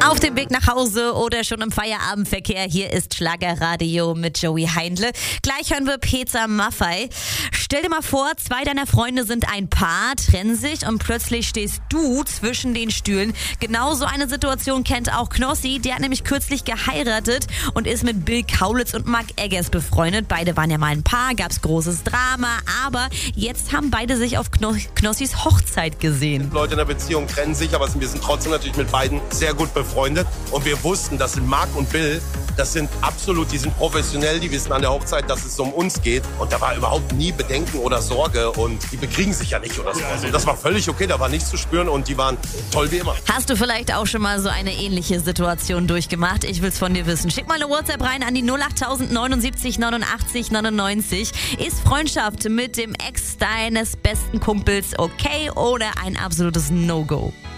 Auf dem Weg nach Hause oder schon im Feierabendverkehr, hier ist Schlagerradio mit Joey Heindle. Gleich hören wir Peter Maffay. Stell dir mal vor, zwei deiner Freunde sind ein Paar, trennen sich und plötzlich stehst du zwischen den Stühlen. Genau so eine Situation kennt auch Knossi. Der hat nämlich kürzlich geheiratet und ist mit Bill Kaulitz und Mark Eggers befreundet. Beide waren ja mal ein Paar, gab's großes Drama, aber jetzt haben beide sich auf Knossis Hochzeit gesehen. Leute in der Beziehung trennen sich, aber wir sind trotzdem natürlich mit beiden sehr gut befreundet. Und wir wussten, das sind Mark und Bill, das sind absolut, die sind professionell, die wissen an der Hochzeit, dass es um uns geht. Und da war überhaupt nie Bedenken oder Sorge und die bekriegen sich ja nicht oder so. Also das war völlig okay, da war nichts zu spüren und die waren toll wie immer. Hast du vielleicht auch schon mal so eine ähnliche Situation durchgemacht? Ich will's von dir wissen. Schick mal eine WhatsApp rein an die 08000 79 89 99. Ist Freundschaft mit dem Ex deines besten Kumpels okay oder ein absolutes No-Go?